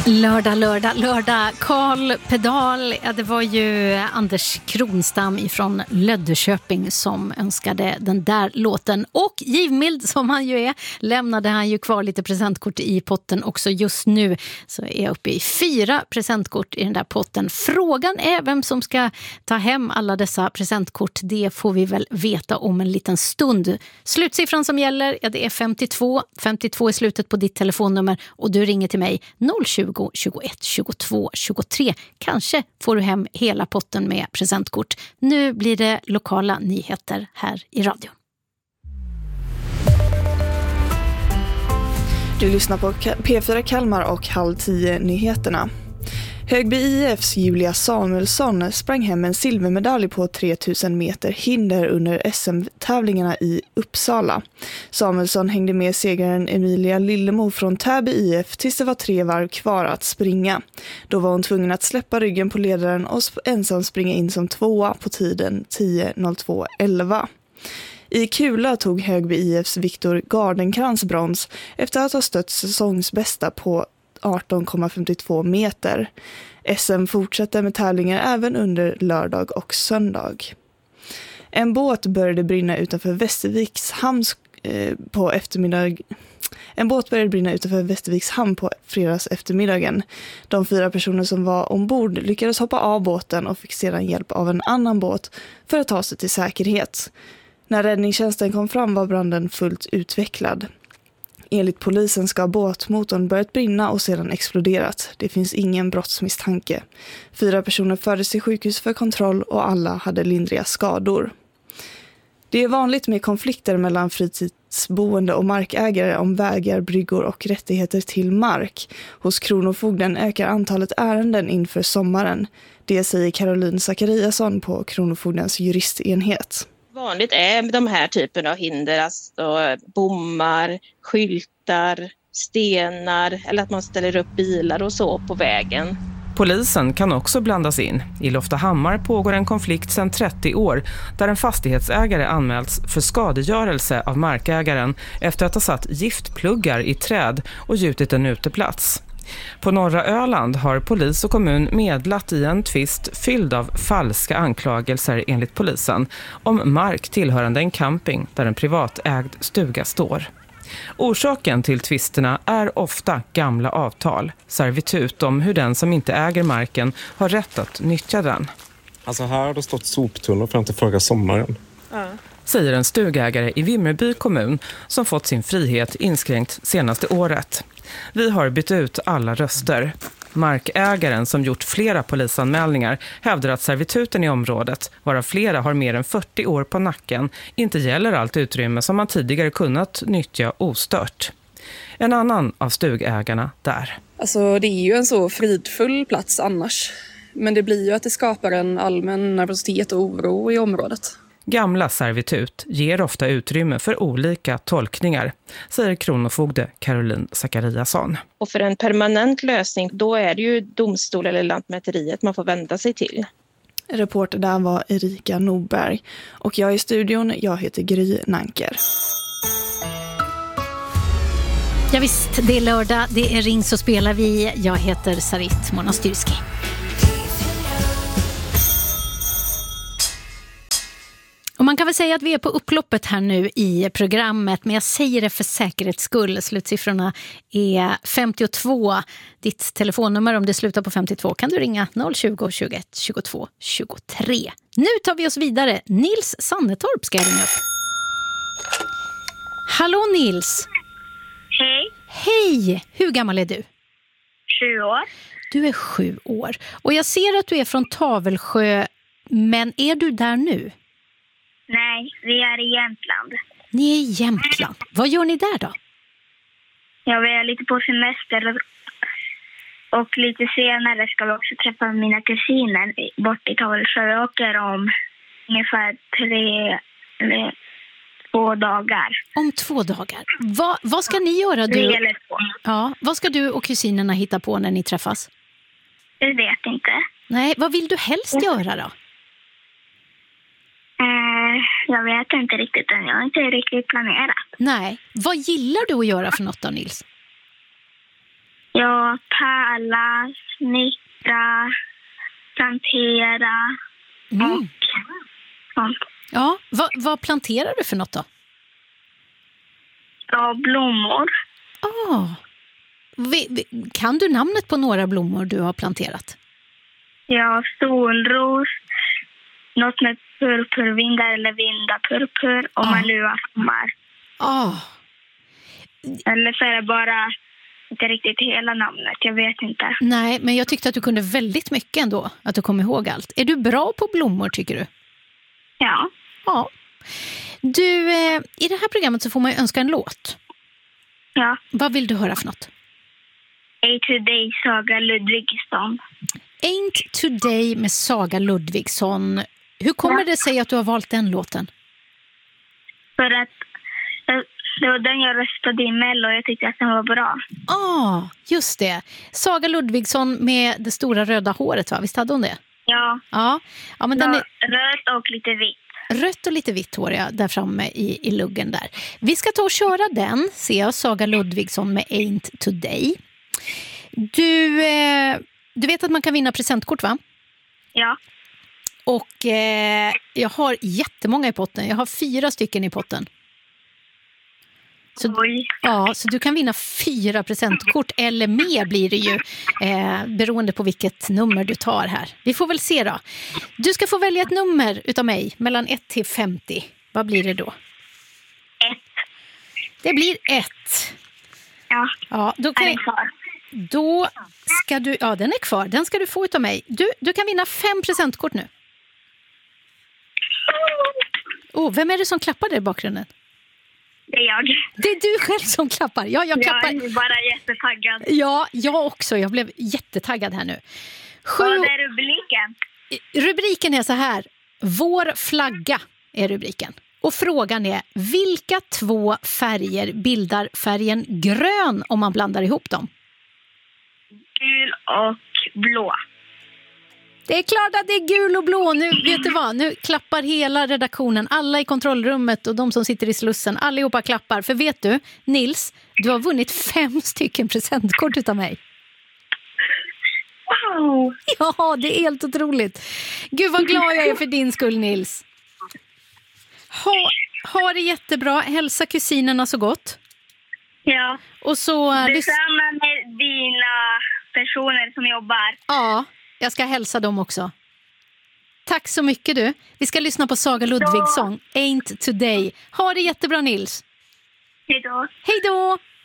Lördag. Karl Pedal, ja, det var ju Anders Kronstam ifrån Löddeköping som önskade den där låten. Och givmild som han ju är, lämnade han ju kvar lite presentkort i potten också. Just nu så är jag uppe i 4 presentkort i den där potten. Frågan är vem som ska ta hem alla dessa presentkort. Det får vi väl veta om en liten stund. Slutsiffran som gäller, ja, det är 52. 52 är slutet på ditt telefonnummer och du ringer till mig 020 21 22 23. Kanske får du hem hela potten med presentkort. Nu blir det lokala nyheter här i radion. Du lyssnar på P4 Kalmar och 9:30-nyheterna. Högby IFs Julia Samuelsson sprang hem en silvermedalj på 3000 meter hinder under SM-tävlingarna i Uppsala. Samuelsson hängde med segraren Emilia Lillemo från Täby IF tills det var 3 varv kvar att springa. Då var hon tvungen att släppa ryggen på ledaren och ensam springa in som 2:a på tiden 10:02:11. I kula tog Högby IFs Viktor Gardenkrans brons efter att ha stött säsongsbästa på 18,52 meter. SM fortsätter med tävlingar även under lördag och söndag. En båt började brinna utanför Västerviks hamn på eftermiddag. En båt började brinna utanför Västerviks hamn på fredags eftermiddagen. De 4 personer som var ombord lyckades hoppa av båten och fick sedan hjälp av en annan båt för att ta sig till säkerhet. När räddningstjänsten kom fram var branden fullt utvecklad. Enligt polisen ska båtmotorn börjat brinna och sedan exploderat. Det finns ingen brottsmisstanke. 4 personer fördes till sjukhus för kontroll och alla hade lindriga skador. Det är vanligt med konflikter mellan fritidsboende och markägare om vägar, bryggor och rättigheter till mark. Hos Kronofogden ökar antalet ärenden inför sommaren. Det säger Caroline Zachariasson på Kronofogdens juristenhet. Vanligt är de här typen av hinder, alltså bommar, skyltar, stenar eller att man ställer upp bilar och så på vägen. Polisen kan också blandas in. I Loftahammar pågår en konflikt sedan 30 år där en fastighetsägare anmälts för skadegörelse av markägaren efter att ha satt giftpluggar i träd och gjutit en uteplats. På norra Öland har polis och kommun medlat i en tvist fylld av falska anklagelser enligt polisen om mark tillhörande en camping där en privatägd stuga står. Orsaken till tvisterna är ofta gamla avtal, servitut om hur den som inte äger marken har rätt att nyttja den. Alltså här har det stått soptunnor fram till förra sommaren. Ja. Säger en stugägare i Vimmerby kommun som fått sin frihet inskränkt senaste året. Vi har bytt ut alla röster. Markägaren som gjort flera polisanmälningar hävdar att servituten i området, varav flera har mer än 40 år på nacken, inte gäller allt utrymme som man tidigare kunnat nyttja ostört. En annan av stugägarna där. Alltså det är ju en så fridfull plats annars. Men det blir ju att det skapar en allmän nervositet och oro i området. Gamla servitut ger ofta utrymme för olika tolkningar, säger kronofogde Caroline Zachariasson. Och för en permanent lösning, då är det ju domstol eller lantmäteriet man får vända sig till. Reporter där var Erika Norberg. Och jag är i studion, jag heter Gry Nanker. Ja visst, det är lördag, det är Ring så spelar vi. Jag heter Sarit Monastyrski. Och man kan väl säga att vi är på upploppet här nu i programmet, men jag säger det för säkerhets skull. Slutsiffrorna är 52. Ditt telefonnummer om det slutar på 52 kan du ringa 020 21 22 23. Nu tar vi oss vidare. Nils Sannetorp ska jag ringa upp. Hallå Nils. Hej. Hej, hur gammal är du? 7 år. Du är 7 år. Och jag ser att du är från Tavelsjö, men är du där nu? Nej, vi är i Jämtland. Ni är i Jämtland. Vad gör ni där då? Ja, vi är lite på semester och lite senare ska vi också träffa mina kusiner bort i Tavelsjö. Vi åker om ungefär 2 dagar. Om 2 dagar. Vad ska ni göra? Det gäller 2. Ja, vad ska du och kusinerna hitta på när ni träffas? Jag vet inte. Nej, vad vill du helst göra då? Jag vet inte riktigt än. Jag har inte riktigt planerat. Nej. Vad gillar du att göra för något då, Nils? Ja, pärla, snickra, plantera och sånt. Ja, vad planterar du för något då? Ja, blommor. Kan du namnet på några blommor du har planterat? Ja, solros, något med purpurvindar eller vindapurpur och maluasommar. Eller så är det bara inte riktigt hela namnet, jag vet inte. Nej, men jag tyckte att du kunde väldigt mycket ändå, att du kom ihåg allt. Är du bra på blommor, tycker du? Ja. Ja. Du, i det här programmet så får man ju önska en låt. Ja. Vad vill du höra för något? Ain't Today, Saga Ludvigsson. Ain't Today med Saga Ludvigsson. Hur kommer det sig att du har valt den låten? För att det var den jag röstade i Mello och jag tyckte att den var bra. Just det. Saga Ludvigsson med det stora röda håret, va? Visst hade hon det? Ja. Ja, men den är rött och lite vitt. Rött och lite vitt hår, ja, där framme i luggen där. Vi ska ta och köra den, ser jag, Saga Ludvigsson med Ain't Today. Du vet att man kan vinna presentkort, va? Ja. Och jag har jättemånga i potten. Jag har 4 stycken i potten. Så du kan vinna 4 presentkort eller mer blir det ju beroende på vilket nummer du tar här. Vi får väl se då. Du ska få välja ett nummer utav mig mellan 1 till 50. Vad blir det då? 1. Det blir 1. Ja, då kan då ska du, den är kvar. Den ska du få utav mig. Du kan vinna 5 presentkort nu. Vem är det som klappar där i bakgrunden? Det är jag. Det är du själv som klappar. Ja, jag klappar. Jag är bara jättetaggad. Ja, jag också. Jag blev jättetaggad här nu. Vad är rubriken? Rubriken är så här. Vår flagga är rubriken. Och frågan är, vilka 2 färger bildar färgen grön om man blandar ihop dem? Gul och blå. Det är klart att det är gul och blå. Nu, vet du vad? Nu klappar hela redaktionen, alla i kontrollrummet och de som sitter i slussen. Allihopa klappar. För vet du, Nils, du har vunnit 5 stycken presentkort utav mig. Wow! Ja, det är helt otroligt. Gud vad glad jag är för din skull, Nils. Ha det jättebra. Hälsa kusinerna så gott. Ja. Och så... Detsamma med dina personer som jobbar. Ja, jag ska hälsa dem också. Tack så mycket du. Vi ska lyssna på Saga Ludvigsson, Ain't Today. Ha det jättebra, Nils. Hej då. Hej då.